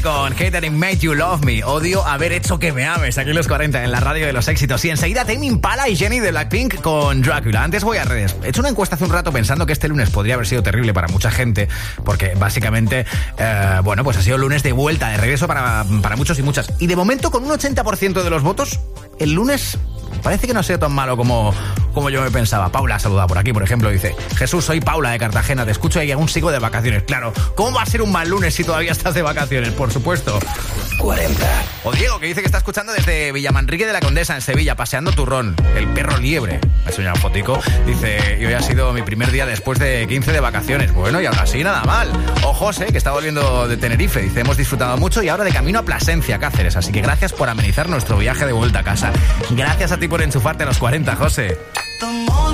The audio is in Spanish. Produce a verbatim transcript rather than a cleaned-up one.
con Catering Made You Love Me. Odio haber hecho que me ames. Aquí en los cuarenta, en la radio de los éxitos. Y enseguida Tame Impala y Jenny de Blackpink con Drácula. Antes voy a redes. He hecho una encuesta hace un rato pensando que este lunes podría haber sido terrible para mucha gente, porque básicamente, eh, bueno, pues ha sido lunes de vuelta, de regreso para, para muchos y muchas. Y de momento, con un ochenta por ciento de los votos, el lunes parece que no ha sido tan malo como, como yo me pensaba. Paula saluda por aquí, por ejemplo, dice: Jesús, soy Paula de Cartagena, te escucho y aún sigo de vacaciones. Claro, ¿cómo va a ser un mal lunes si todavía estás de vacaciones? Por supuesto. cuarenta. O Diego, que dice que está escuchando desde Villamanrique de la Condesa, en Sevilla, paseando turrón, el perro liebre. Me ha enseñado un fotico. Dice: y hoy ha sido mi primer día después de quince de vacaciones. Bueno, y aún así nada mal. O José, que está volviendo de Tenerife, dice: hemos disfrutado mucho y ahora de camino a Plasencia, Cáceres. Así que gracias por amenizar nuestro viaje de vuelta a casa. Gracias a ti por enchufarte a los cuarenta, José.